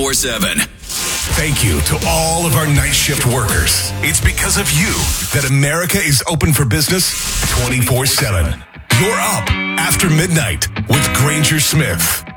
24/7. Thank you to all of our night shift workers. It's because of you that America is open for business 24/7. You're up after midnight with Granger Smith.